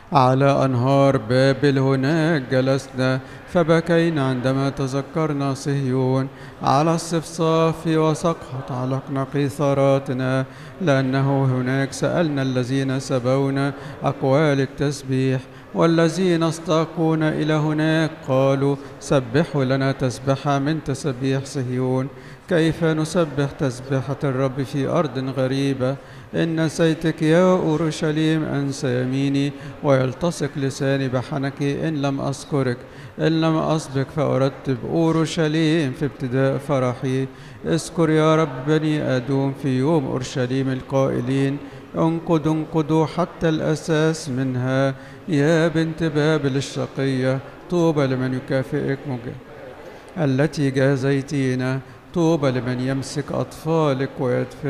على أنهار بابل هناك جلسنا، فبكينا عندما تذكرنا صهيون. على الصفصاف وسقط علقنا قيثاراتنا، لأنه هناك سألنا الذين سبونا أقوال التسبيح. والذين استاقونا إلى هناك قالوا: سبحوا لنا تسبحة من تسبيح صهيون. كيف نسبح تسبحة الرب في أرض غريبة؟ إن نسيتك يا أورشليم أنسى يميني، ويلتصق لساني بحنك إن لم أذكرك. إن لم أسبق فأرتب أورشليم في ابتداء فرحي. اذكر يا رب بني آدوم في يوم أورشليم القائلين: انقضوا انقضوا حتى الأساس منها. يا بنت بابل الشقية، طوبى لمن يكافئك التي جازيتينا. طوبى لمن يمسك أطفالك ويدفن